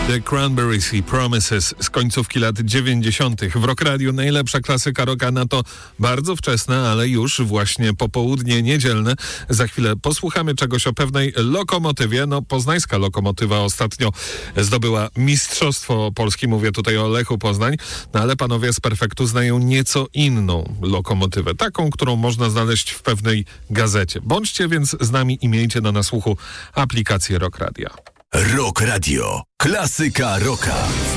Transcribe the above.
The Cranberries i Promises z końcówki lat 90. W Rock Radio najlepsza klasyka rocka, na to bardzo wczesne, ale już właśnie popołudnie niedzielne. Za chwilę posłuchamy czegoś o pewnej lokomotywie. No, poznańska lokomotywa ostatnio zdobyła Mistrzostwo Polski. Mówię tutaj o Lechu Poznań. No, ale panowie z Perfektu znają nieco inną lokomotywę. Taką, którą można znaleźć w pewnej gazecie. Bądźcie więc z nami i miejcie na nasłuchu aplikację Rock Radia. Rock Radio. Klasyka rocka.